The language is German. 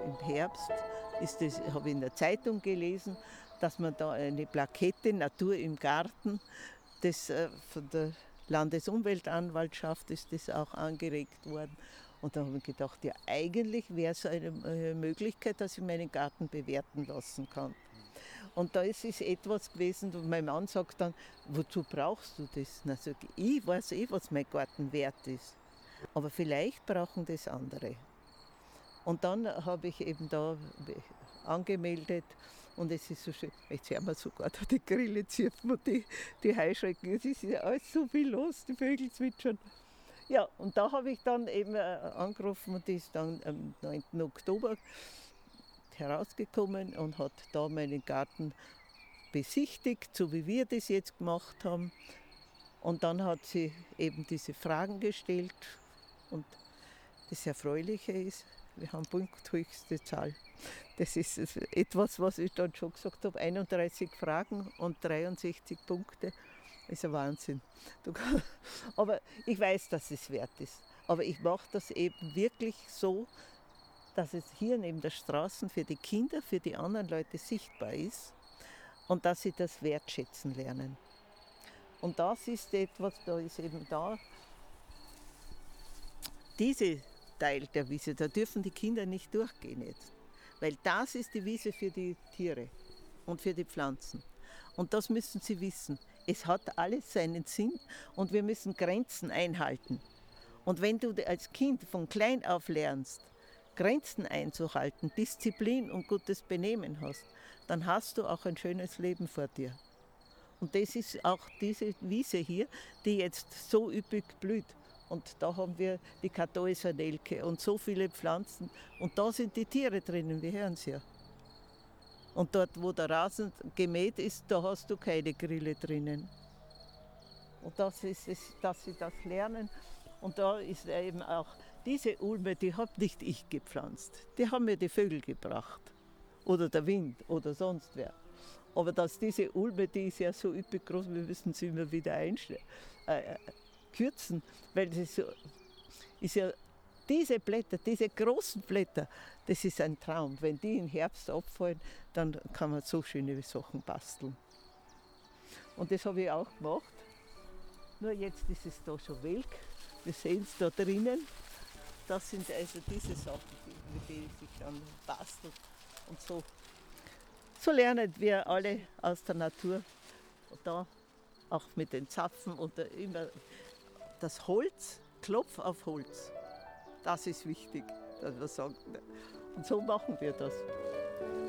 im Herbst habe ich in der Zeitung gelesen, dass man da eine Plakette Natur im Garten, das von der Landesumweltanwaltschaft ist das auch angeregt worden. Und da habe ich gedacht, ja, eigentlich wäre es eine Möglichkeit, dass ich meinen Garten bewerten lassen kann. Und da ist es etwas gewesen, und mein Mann sagt dann, wozu brauchst du das? Na, sag ich weiß was mein Garten wert ist. Aber vielleicht brauchen das andere. Und dann habe ich eben da angemeldet und es ist so schön, jetzt hören wir sogar da die Grille zirpen und die Heuschrecken, es ist ja alles so viel los, die Vögel zwitschern. Ja, und da habe ich dann eben angerufen und die ist dann am 9. Oktober herausgekommen und hat da meinen Garten besichtigt, so wie wir das jetzt gemacht haben. Und dann hat sie eben diese Fragen gestellt und das Erfreuliche ist, wir haben punkthöchste Zahl. Das ist etwas, was ich dann schon gesagt habe, 31 Fragen und 63 Punkte. Das ist ein Wahnsinn. Aber ich weiß, dass es wert ist. Aber ich mache das eben wirklich so, dass es hier neben der Straße für die Kinder, für die anderen Leute sichtbar ist und dass sie das wertschätzen lernen. Und das ist etwas, da ist eben da, diese Teil der Wiese, da dürfen die Kinder nicht durchgehen jetzt. Weil das ist die Wiese für die Tiere und für die Pflanzen. Und das müssen sie wissen. Es hat alles seinen Sinn und wir müssen Grenzen einhalten. Und wenn du als Kind von klein auf lernst, Grenzen einzuhalten, Disziplin und gutes Benehmen hast, dann hast du auch ein schönes Leben vor dir. Und das ist auch diese Wiese hier, die jetzt so üppig blüht. Und da haben wir die Kartäusernelke und so viele Pflanzen. Und da sind die Tiere drinnen, wir hören sie ja. Und dort, wo der Rasen gemäht ist, da hast du keine Grille drinnen. Und das ist es, dass sie das lernen. Und da ist eben auch diese Ulme, die habe nicht ich gepflanzt. Die haben mir die Vögel gebracht. Oder der Wind oder sonst wer. Aber dass diese Ulme, die ist ja so üppig groß, wir müssen sie immer wieder kürzen, weil das so, ist ja diese Blätter, diese großen Blätter, das ist ein Traum. Wenn die im Herbst abfallen, dann kann man so schöne Sachen basteln. Und das habe ich auch gemacht. Nur jetzt ist es da schon welk. Wir sehen es da drinnen. Das sind also diese Sachen, mit denen sich dann bastelt und so. So lernen wir alle aus der Natur. Und da auch mit den Zapfen und immer das Holz, Klopf auf Holz. Das ist wichtig, dass wir sagen. Und so machen wir das.